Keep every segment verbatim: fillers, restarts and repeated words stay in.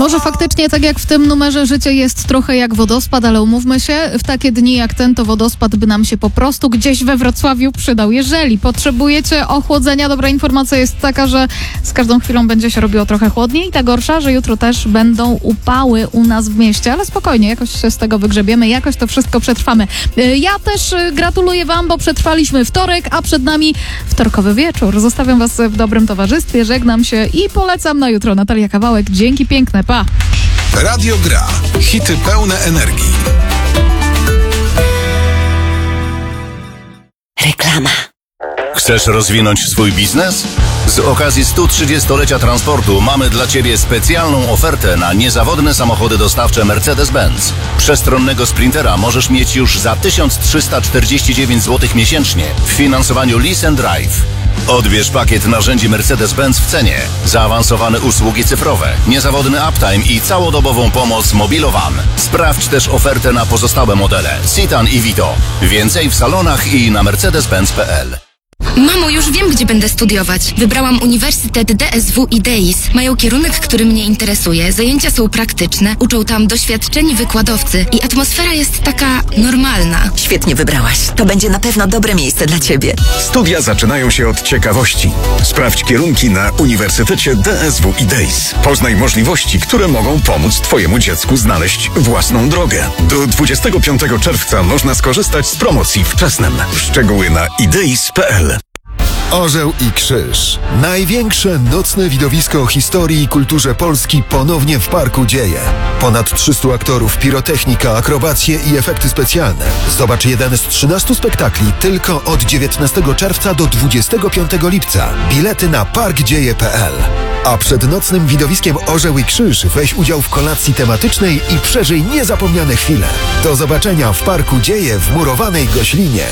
Może faktycznie tak jak w tym numerze życie jest trochę jak wodospad, ale umówmy się, w takie dni jak ten to wodospad by nam się po prostu gdzieś we Wrocławiu przydał. Jeżeli potrzebujecie ochłodzenia, dobra informacja jest taka, że z każdą chwilą będzie się robiło trochę chłodniej. Ta gorsza, że jutro też będą upały u nas w mieście, ale spokojnie, jakoś się z tego wygrzebiemy, jakoś to wszystko przetrwamy. Ja też gratuluję wam, bo przetrwaliśmy wtorek, a przed nami wtorkowy wieczór. Zostawiam was w dobrym towarzystwie, żegnam się i polecam na jutro. Natalia Kawałek, dzięki piękne, pa! Radio Gra. Hity pełne energii. Reklama. Chcesz rozwinąć swój biznes? Z okazji stu trzydziestolecia transportu mamy dla Ciebie specjalną ofertę na niezawodne samochody dostawcze Mercedes-Benz. Przestronnego Sprintera możesz mieć już za tysiąc trzysta czterdzieści dziewięć złotych miesięcznie w finansowaniu Lease and Drive. Odbierz pakiet narzędzi Mercedes-Benz w cenie, zaawansowane usługi cyfrowe, niezawodny uptime i całodobową pomoc Mobilowan. Sprawdź też ofertę na pozostałe modele Citan i Vito. Więcej w salonach i na mercedes benz kropka p l. Mamo, już wiem, gdzie będę studiować. Wybrałam Uniwersytet D S W i D I S. Mają kierunek, który mnie interesuje. Zajęcia są praktyczne, uczą tam doświadczeni wykładowcy i atmosfera jest taka normalna. Świetnie wybrałaś. To będzie na pewno dobre miejsce dla Ciebie. Studia zaczynają się od ciekawości. Sprawdź kierunki na Uniwersytecie D S W i D I S. Poznaj możliwości, które mogą pomóc Twojemu dziecku znaleźć własną drogę. Do dwudziestego piątego czerwca można skorzystać z promocji wczesnym. Szczegóły na ideis kropka p l. Orzeł i Krzyż. Największe nocne widowisko historii i kulturze Polski ponownie w Parku Dzieje. Ponad trzystu aktorów, pirotechnika, akrobacje i efekty specjalne. Zobacz jeden z trzynastu spektakli tylko od dziewiętnastego czerwca do dwudziestego piątego lipca. Bilety na park dzieje kropka p l. A przed nocnym widowiskiem Orzeł i Krzyż weź udział w kolacji tematycznej i przeżyj niezapomniane chwile. Do zobaczenia w Parku Dzieje w murowanej Goślinie.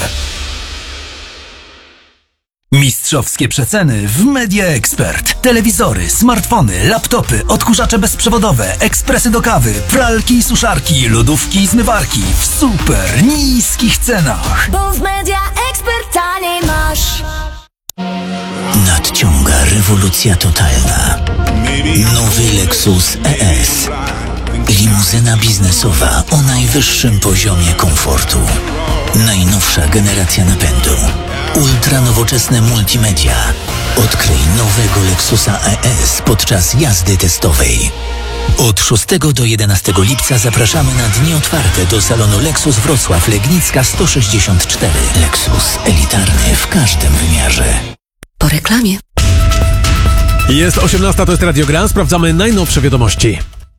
Mistrzowskie przeceny w Media Expert. Telewizory, smartfony, laptopy, odkurzacze bezprzewodowe, ekspresy do kawy, pralki i suszarki, lodówki i zmywarki w super niskich cenach. Bo w Media Expert taniej masz. Nadciąga rewolucja totalna. Nowy Lexus E S. Limuzyna biznesowa o najwyższym poziomie komfortu. Najnowsza generacja napędu. Ultra nowoczesne multimedia. Odkryj nowego Lexusa E S podczas jazdy testowej. Od szóstego do jedenastego lipca zapraszamy na dni otwarte do salonu Lexus Wrocław Legnicka sto sześćdziesiąt cztery. Lexus elitarny w każdym wymiarze. Po reklamie. Jest osiemnasta, to jest Radio Gra. Sprawdzamy najnowsze wiadomości.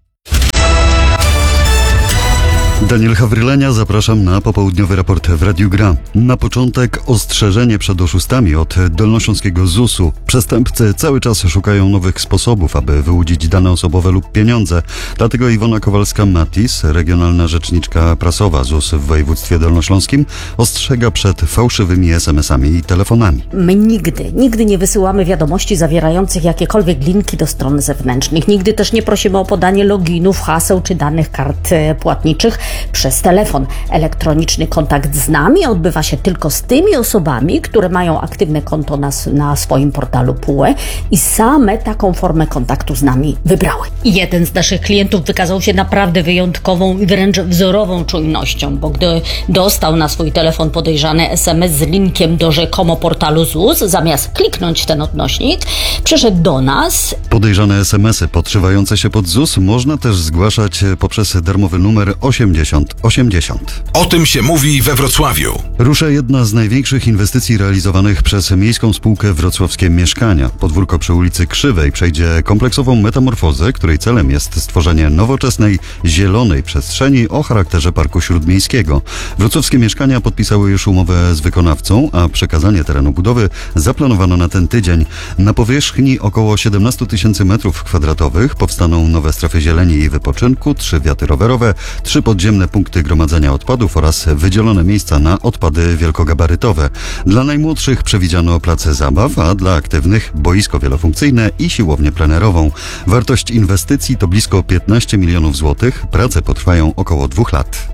Daniel Hawrylenia, zapraszam na popołudniowy raport w Radiu Gra. Na początek ostrzeżenie przed oszustami od dolnośląskiego zusu. Przestępcy cały czas szukają nowych sposobów, aby wyłudzić dane osobowe lub pieniądze. Dlatego Iwona Kowalska-Matis, regionalna rzeczniczka prasowa Z U S w województwie dolnośląskim, ostrzega przed fałszywymi es em esami i telefonami. My nigdy, nigdy nie wysyłamy wiadomości zawierających jakiekolwiek linki do stron zewnętrznych. Nigdy też nie prosimy o podanie loginów, haseł czy danych kart płatniczych przez telefon. Elektroniczny kontakt z nami odbywa się tylko z tymi osobami, które mają aktywne konto na, na swoim portalu P U E i same taką formę kontaktu z nami wybrały. I jeden z naszych klientów wykazał się naprawdę wyjątkową i wręcz wzorową czujnością, bo gdy dostał na swój telefon podejrzany es em es z linkiem do rzekomo portalu Z U S, zamiast kliknąć w ten odnośnik, przyszedł do nas. Podejrzane es em esy podszywające się pod Z U S można też zgłaszać poprzez darmowy numer osiemdziesiąt osiemdziesiąt. O tym się mówi we Wrocławiu. Rusza jedna z największych inwestycji realizowanych przez Miejską Spółkę Wrocławskie Mieszkania. Podwórko przy ulicy Krzywej przejdzie kompleksową metamorfozę, której celem jest stworzenie nowoczesnej, zielonej przestrzeni o charakterze parku śródmiejskiego. Wrocławskie Mieszkania podpisały już umowę z wykonawcą, a przekazanie terenu budowy zaplanowano na ten tydzień. Na powierzchni około siedemnaście tysięcy metrów kwadratowych powstaną nowe strefy zieleni i wypoczynku, trzy wiaty rowerowe, trzy podziemne punkty gromadzenia odpadów oraz wydzielone miejsca na odpady wielkogabarytowe. Dla najmłodszych przewidziano place zabaw, a dla aktywnych boisko wielofunkcyjne i siłownię plenerową. Wartość inwestycji to blisko piętnaście milionów złotych. Prace potrwają około dwóch lat.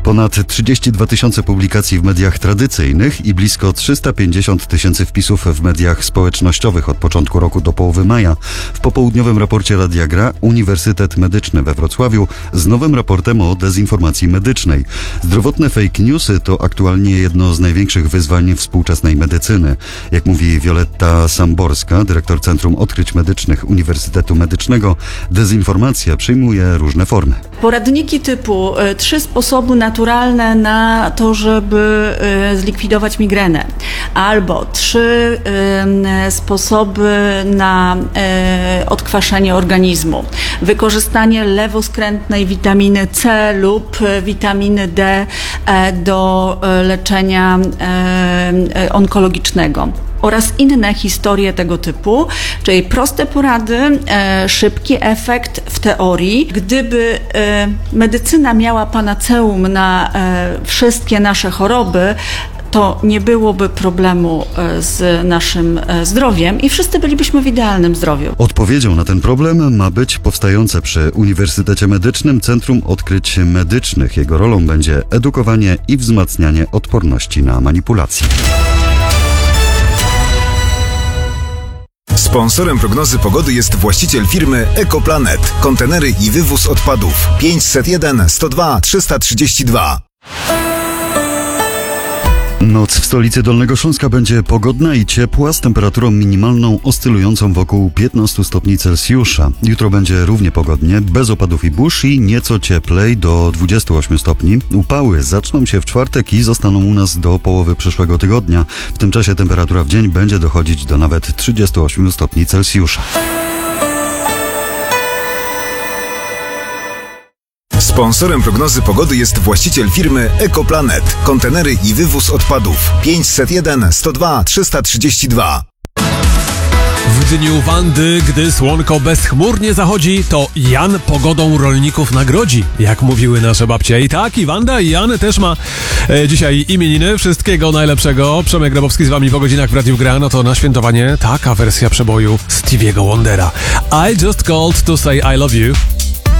Ponad trzydzieści dwa tysiące publikacji w mediach tradycyjnych i blisko trzysta pięćdziesiąt tysięcy wpisów w mediach społecznościowych od początku roku do połowy maja. W popołudniowym raporcie Radia Gra Uniwersytet Medyczny we Wrocławiu z nowym raportem o dezinformacji medycznej. Zdrowotne fake newsy to aktualnie jedno z największych wyzwań współczesnej medycyny. Jak mówi Wioletta Samborska, dyrektor Centrum Odkryć Medycznych Uniwersytetu Medycznego, dezinformacja przyjmuje różne formy. Poradniki typu y, trzy sposoby naturalne na to, żeby y, zlikwidować migrenę, albo trzy y, sposoby na y, odkwaszenie organizmu, wykorzystanie lewoskrętnej witaminy C lub y, witaminy D y, do y, leczenia y, y, onkologicznego. Oraz inne historie tego typu, czyli proste porady, e, szybki efekt w teorii. Gdyby e, medycyna miała panaceum na e, wszystkie nasze choroby, to nie byłoby problemu e, z naszym e, zdrowiem i wszyscy bylibyśmy w idealnym zdrowiu. Odpowiedzią na ten problem ma być powstające przy Uniwersytecie Medycznym Centrum Odkryć Medycznych. Jego rolą będzie edukowanie i wzmacnianie odporności na manipulacje. Sponsorem prognozy pogody jest właściciel firmy Ekoplanet. Kontenery i wywóz odpadów. pięćset jeden sto dwa trzysta trzydzieści dwa. Noc w stolicy Dolnego Śląska będzie pogodna i ciepła z temperaturą minimalną oscylującą wokół piętnaście stopni Celsjusza. Jutro będzie równie pogodnie, bez opadów i burz i nieco cieplej do dwudziestu ośmiu stopni. Upały zaczną się w czwartek i zostaną u nas do połowy przyszłego tygodnia. W tym czasie temperatura w dzień będzie dochodzić do nawet trzydziestu ośmiu stopni Celsjusza. Sponsorem prognozy pogody jest właściciel firmy Ekoplanet. Kontenery i wywóz odpadów. pięćset jeden sto dwa trzysta trzydzieści dwa. W dniu Wandy, gdy słonko bezchmurnie zachodzi, to Jan pogodą rolników nagrodzi, jak mówiły nasze babcie. I tak, i Wanda, i Jan też ma e, dzisiaj imieniny. Wszystkiego najlepszego. Przemek Grabowski z wami po godzinach w Radiu Gra. No to na świętowanie taka wersja przeboju Stevie'ego Wondera. I just called to say I love you.